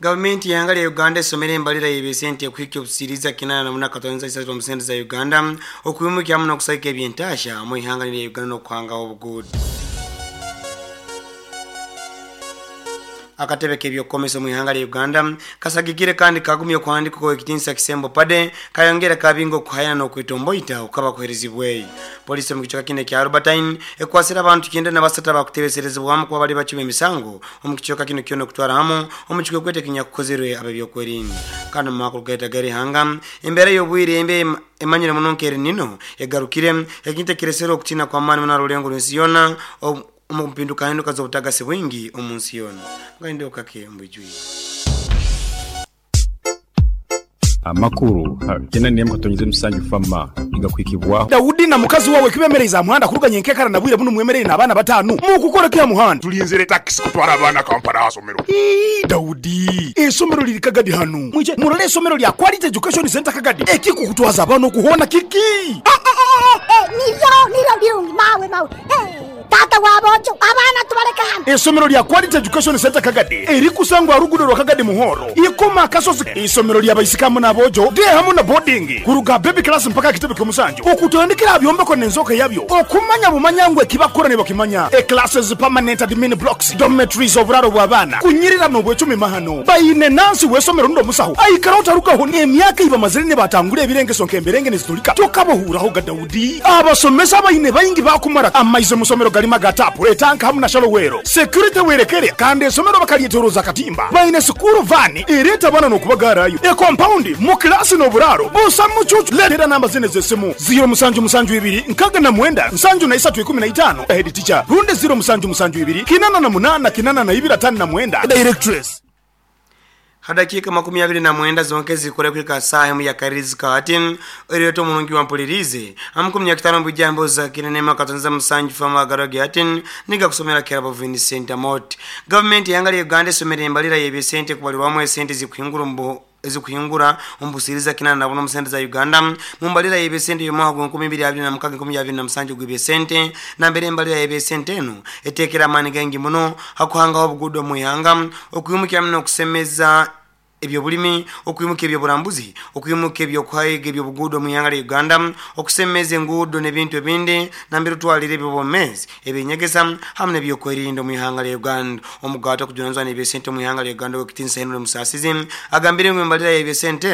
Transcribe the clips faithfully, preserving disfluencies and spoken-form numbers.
Government yanga ya Uganda somere mbalira yebesente kwiki obusiriza kinana na munaka tonza isatu omusente za Uganda okuyumukya muno kusayika ebyentasha mu ihanga ya Uganda no kwanga obugood. Akatebe kebyo komeso mu ihanga ya Uganda kasagikire kandi kagumye kwandiko ko ekitinsa kisembo pade kayongera kabingo kuhayana no kwitomboita ukaba koherezibwe. Polisi mu kichoka kine kya Albertine ekwasira abantu kinde na basata bakutebeserezebwa mu kwa bali bachibe misango mu kichoka kino kyono kutwara hamo mu kichoka kwete kinya kukozerwe abebyo kwerini kandi makuru gaita gari hanga imbere yobwire embe emanyire munonkere nino egarukire ekinte kiresero okutina kwa mani na rulengo lwesiona umumpinduka hendo kazo utagase wingi omunsiona ngende okake mbujui amakuru kena niye mukatonyeze musanju fama ingakwikibwa Daudi na mukazi wawe kibemereza muhanda kuruganye nkekara nabwire buno mwemerere nabana batanu mu kukora kya muhanda tulinzere taxi kutwara abana kampara hasomero Daudi esomero liri Kagadi hano mwije murole esomero lya Quality Education Center Kagadi ekiko kutwaza abana kuhona kiki eh eh eh niyo niyo byungi mawe mawe eh tata wabojo abana tubareka hano esomero lya Quality Education Center Kagadi eri kusangwa rugudo rwa Kagadi muhoro ikoma kasozi esomero lya bayisikamu nabojo de hamu na boarding kuruga baby class mpaka kitebe kyomusanju okutondekera byombe ko nenzoka yabyo okumanya bumanyangwe kibakora ne bakimanya e classes permanent admin blocks dormitories oburaro bwabana kunyirira no bwecumi mahano bayine nansi wesomero ndo musaho ayikara utaruka ho emyaka iba mazirine batangure ebirenge sonke emberenge nezitulika tokabohura ho Daudi abasomesa abayine bayingi bakumara amaize musomero galima gatapu etanka hamu na shalowero security werekere kandi esomero bakalietoroza katimba bayine school van ireta bana no kubagarayo e compound mu class no buraro busa mucucu letera namba zine zesemu zero musanju musanju ibiri nkaga na mwenda nsanju na isatu ikumi na itano head teacher runde zero musanju musanju ibiri kinana na munana kinana na ibira tani na mwenda directress hadakika makumi abiri na mwenda zonke zikore kwika sahemu ya karizika atin eriyoto munungi wa mpulirize amkumi ya kitano mbujambo za kinenema katonza msanju fama agaragi atin niga kusomera kerabo vini center mot government yangali Uganda somere mbalira yebe sente kubalirwa mwe sente zikuhingura mbo ezikuyungura umbusiriza kinana na bono musente za Uganda mumbalira yebe sente yo mwago nkumi mbiri abiri na mukage nkumi abiri na msanju gwibe sente na mbere mbalira yebe sente eno etekera mani gangi muno hakuhanga obugudo mu yanga okuyumukya mno kusemeza ebyo bulimi okuyumuka ebyo burambuzi okuyumuka ebyo kwayege ebyo bugudo mu yanga ya Uganda okusemeze ngudo nebintu ebindi nambiro twalire ebyo bomezi ebinyegeza hamne ebyo kwerindo mu yanga ya Uganda omugato kujonzwa ne besente mu yanga ya Uganda okitinsa eno musasizi agambire mu mbalira ebyo sente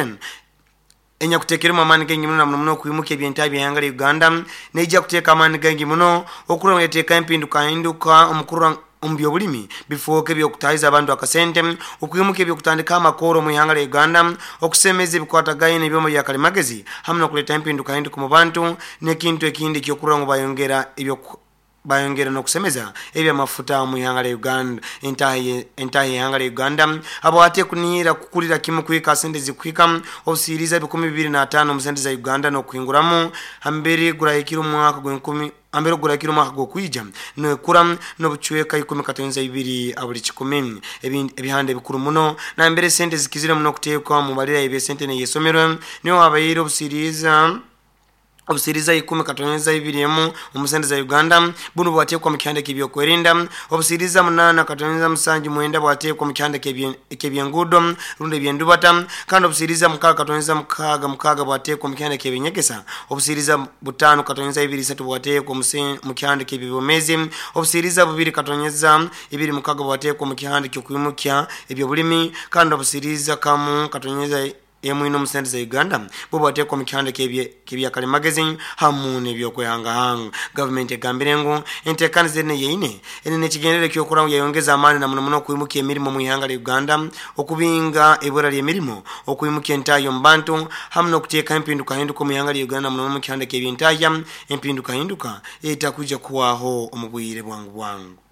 enya kutekera mamani gengi muno namuno muno kuyumuka ebyenta byanga ya Uganda neja kuteka amani gengi muno okuronga eteka empinduka hinduka omukuru umbyo bulimi bifoke byo kutayiza abantu akasente okuyumuka byo kutandika amakoro mu ihanga ya Uganda okusemeza bikwata gaine byo mu yakali magezi hamno kuleta empinduka hindi ku bantu nekintu ekindi kyokurongo bayongera ebyo bayongera no kusemeza ebya mafuta mu ihanga ya Uganda entaye entaye ihanga ya Uganda abo ate kunira kukulira kimu kwika sente zikwika obusiriza bikumi bibiri na tano mu sente za Uganda no kuyinguramu hambere gurayikira mwaka gwa nkumi ambero gurakira mwaka go kwija no kura no buchweka ikumi katonza ibiri abuli kikumi ebihande bikuru muno na mbere sente zikizira muno kutekwa mu balira ibe sente ne yesomero niyo abayiro busiriza obusiriza ikumi katonza ibiri mu umusende za Uganda bunu bwatekwa mu kyande kibyo kwerinda obusiriza munana katonza musanji mwenda bwatekwa mu kyande kibyo kibyengudo runde byendubata kandi obusiriza mukaga katonza mukaga mukaga bwatekwa mu kyande kibinyegesa obusiriza butano katonza ibiri satu bwatekwa mu kyande kibibomezi obusiriza bubiri katonza ibiri mukaga bwatekwa mu kyande kyokuyumukya ebyo bulimi kandi obusiriza kamu katonza yemwino musente za Uganda bo batekwa mu kyande kebye kebya kale magazine hamune byo kwehanga hanga government egambirengo entekanize ne yeine ene ne kigendere kyokura yayongeza amani na muno muno kuyimuka emirimo mu ihanga ya Uganda okubinga ebora lye mirimo okuyimuka entayo mbantu hamno kuteka empinduka hinduka mu ihanga ya Uganda muno mu kyande kebye ntaya empinduka hinduka etakuja kuwaho omubwire bwangu bwangu